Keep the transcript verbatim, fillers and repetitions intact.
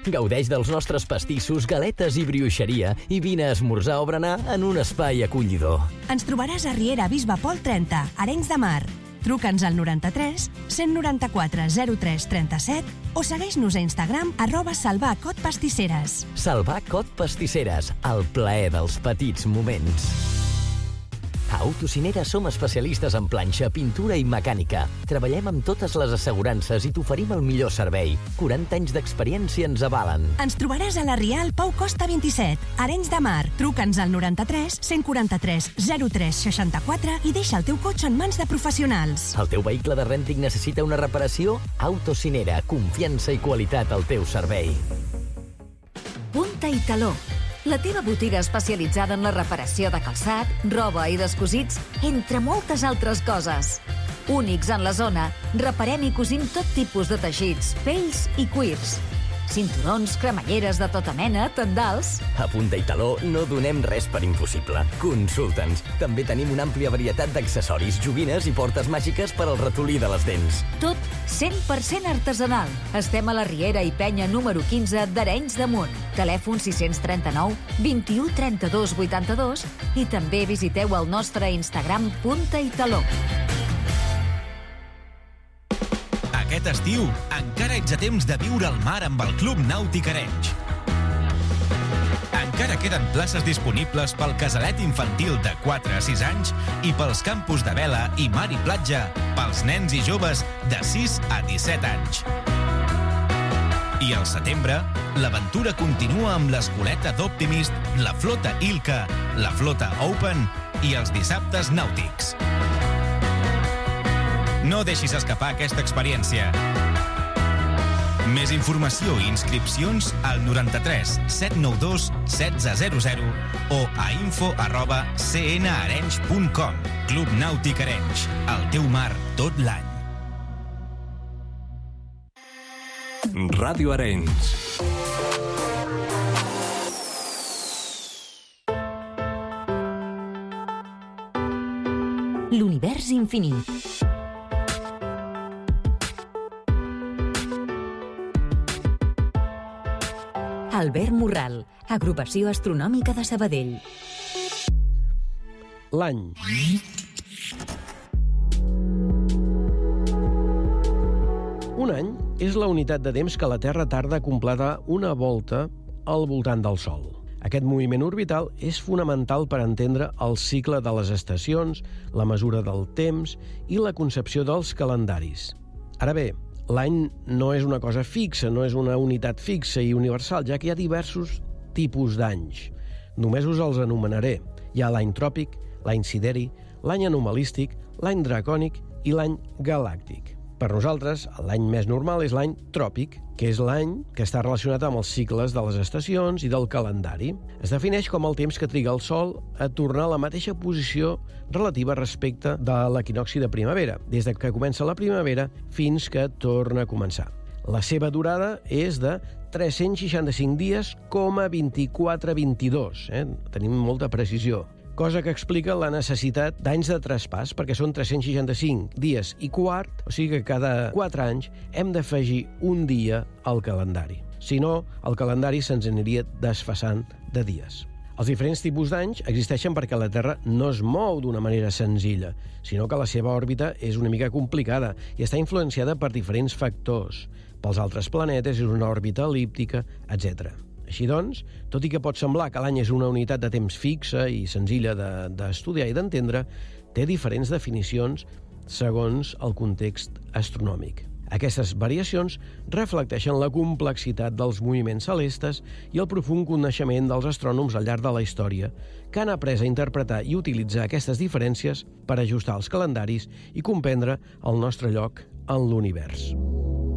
Gaudeix dels nostres pastissos, galetes i brioixeria i vine a esmorzar o berenar en un espai acollidor. Ens trobaràs a Riera Bisbe Pol trenta, Arenys de Mar. Truca'ns al noranta-tres cent noranta-quatre zero tres trenta-set o segueix-nos a Instagram arroba salvar cot pastisseres. Salvar Cot Pastisseres, el plaer dels petits moments. A Autocinera som especialistes en planxa, pintura i mecànica. Treballem amb totes les assegurances i t'oferim el millor servei. quaranta anys d'experiència ens avalen. Ens trobaràs a la Rial Pau Costa vint-i-set, Arenys de Mar. Truca'ns al noranta-tres cent quaranta-tres zero tres seixanta-quatre i deixa el teu cotxe en mans de professionals. El teu vehicle de rènting necessita una reparació? Autocinera, confiança i qualitat al teu servei. Punta i Taló, la teva botiga especialitzada en la reparació de calçat, roba i descosits, entre moltes altres coses. Únics en la zona, reparem i cosim tot tipus de teixits, pells i cuirs. Cinturons, cremalleres de tota mena, tendals... A Punta i Taló no donem res per impossible. Consulta'ns. També tenim una àmplia varietat d'accessoris, joguines i portes màgiques per al ratolí de les dents. Tot cent per cent artesanal. Estem a la Riera i Penya número quinze d'Arenys de Munt. Telèfon sis tres nou, vint-i-u, trenta-dos, vuitanta-dos i també visiteu el nostre Instagram Punta i Taló. Aquest estiu encara ets a temps de viure al mar amb el Club Nàutic Arenys. Encara queden places disponibles pel casalet infantil de quatre a sis anys i pels campus de vela i mar i platja pels nens i joves de sis a disset anys. I al setembre, l'aventura continua amb l'escoleta d'Optimist, la flota Ilka, la flota Open i els dissabtes nàutics. No deixis escapar aquesta experiència. Més informació i inscripcions al noranta-tres set nou dos setze zero zero o a info arroba cnarenys punt com. Club Nàutic Arenys, el teu mar tot l'any. Ràdio Arenys. L'univers infinit. Albert Morral, Agrupació Astronòmica de Sabadell. L'any. Un any és la unitat de temps que la Terra tarda a completar una volta al voltant del Sol. Aquest moviment orbital és fonamental per entendre el cicle de les estacions, la mesura del temps i la concepció dels calendaris. Ara bé, l'any no és una cosa fixa, no és una unitat fixa i universal, ja que hi ha diversos tipus d'anys. Només us els anomenaré. Hi ha l'any tròpic, l'any sideri, l'any anomalístic, l'any dracònic i l'any galàctic. Per nosaltres, l'any més normal és l'any tròpic, que és l'any que està relacionat amb els cicles de les estacions i del calendari. Es defineix com el temps que triga el Sol a tornar a la mateixa posició relativa respecte de l'equinocci de primavera, des que comença la primavera fins que torna a començar. La seva durada és de tres-cents seixanta-cinc dies coma vint-i-quatre vint-i-dos. Eh? Tenim molta precisió. Cosa que explica la necessitat d'anys de traspàs, perquè són tres-cents seixanta-cinc dies i quart, o sigui que cada quatre anys hem d'afegir un dia al calendari. Si no, el calendari se'ns aniria desfasant de dies. Els diferents tipus d'anys existeixen perquè la Terra no es mou d'una manera senzilla, sinó que la seva òrbita és una mica complicada i està influenciada per diferents factors. Pels altres planetes és una òrbita elíptica, etcètera. Així doncs, tot i que pot semblar que l'any és una unitat de temps fixa i senzilla d'estudiar i d'entendre, té diferents definicions segons el context astronòmic. Aquestes variacions reflecteixen la complexitat dels moviments celestes i el profund coneixement dels astrònoms al llarg de la història, que han après a interpretar i utilitzar aquestes diferències per ajustar els calendaris i comprendre el nostre lloc en l'univers.